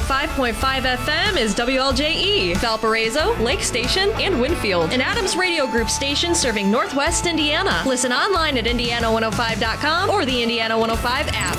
105.5 FM is WLJE, Valparaiso, Lake Station, and Winfield, an Adams Radio Group station serving Northwest Indiana. Listen online at Indiana105.com or the Indiana 105 app.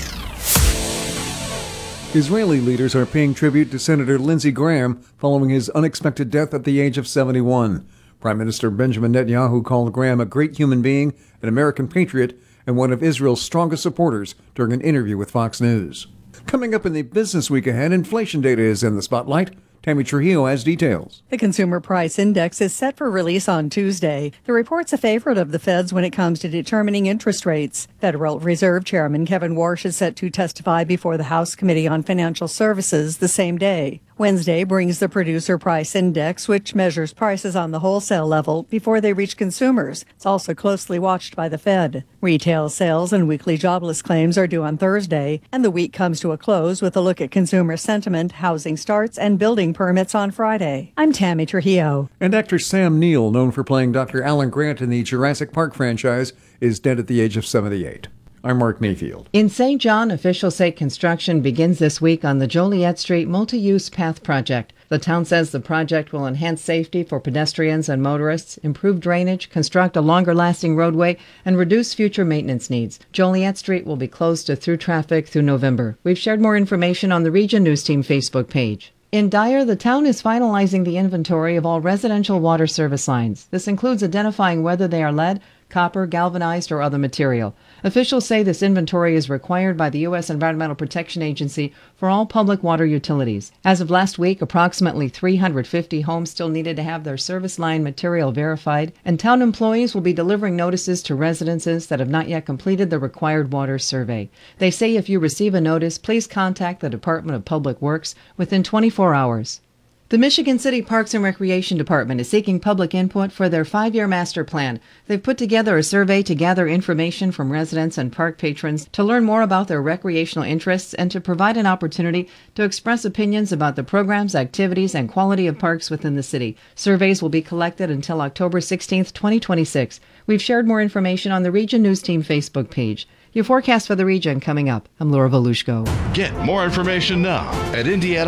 Israeli leaders are paying tribute to Senator Lindsey Graham following his unexpected death at the age of 71. Prime Minister Benjamin Netanyahu called Graham a great human being, an American patriot, and one of Israel's strongest supporters during an interview with Fox News. Coming up in the business week ahead, inflation data is in the spotlight. Tammy Trujillo has details. The Consumer Price Index is set for release on Tuesday. The report's a favorite of the Fed's when it comes to determining interest rates. Federal Reserve Chairman Kevin Warsh is set to testify before the House Committee on Financial Services the same day. Wednesday brings the Producer Price Index, which measures prices on the wholesale level before they reach consumers. It's also closely watched by the Fed. Retail sales and weekly jobless claims are due on Thursday, and the week comes to a close with a look at consumer sentiment, housing starts, and building permits on Friday. I'm Tammy Trujillo. And actor Sam Neill, known for playing Dr. Alan Grant in the Jurassic Park franchise, is dead at the age of 78. I'm Mark Mayfield. In St. John, officials say construction begins this week on the Joliet Street Multi-Use Path Project. The town says the project will enhance safety for pedestrians and motorists, improve drainage, construct a longer-lasting roadway, and reduce future maintenance needs. Joliet Street will be closed to through traffic through November. We've shared more information on the Region News Team Facebook page. In Dyer, the town is finalizing the inventory of all residential water service lines. This includes identifying whether they are lead, copper, galvanized, or other material. Officials say this inventory is required by the U.S. Environmental Protection Agency for all public water utilities. As of last week, approximately 350 homes still needed to have their service line material verified, and town employees will be delivering notices to residences that have not yet completed the required water survey. They say if you receive a notice, please contact the Department of Public Works within 24 hours. The Michigan City Parks and Recreation Department is seeking public input for their 5-year master plan. They've put together a survey to gather information from residents and park patrons to learn more about their recreational interests and to provide an opportunity to express opinions about the programs, activities, and quality of parks within the city. Surveys will be collected until October 16, 2026. We've shared more information on the Region News Team Facebook page. Your forecast for the region coming up. I'm Laura Volushko. Get more information now at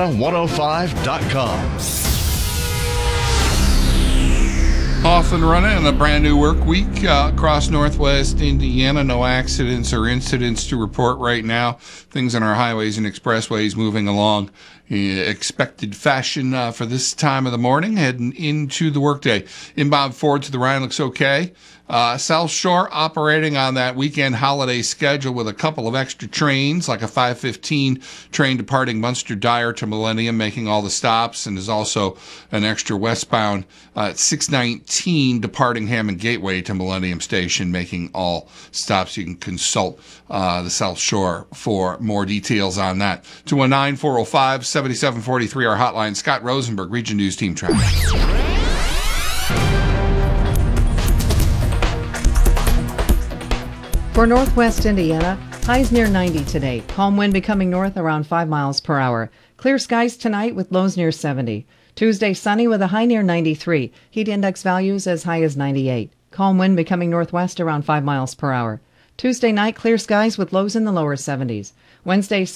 Indiana105.com. Off and running on a brand new work week across Northwest Indiana. No accidents or incidents to report right now. Things on our highways and expressways moving along expected fashion for this time of the morning, heading into the workday. Inbound Ford to the Rhine looks okay. South Shore operating on that weekend holiday schedule with a couple of extra trains, like a 5:15 train departing Munster Dyer to Millennium, making all the stops, and there's also an extra westbound 6:19 departing Hammond Gateway to Millennium Station, making all stops. You can consult the South Shore for more details on that. 219-405-7743, our hotline. Scott Rosenberg, Region News Team Traffic. For Northwest Indiana, highs near 90 today. Calm wind becoming north around 5 miles per hour. Clear skies tonight with lows near 70. Tuesday sunny with a high near 93. Heat index values as high as 98. Calm wind becoming northwest around 5 miles per hour. Tuesday night clear skies with lows in the lower 70s. Wednesday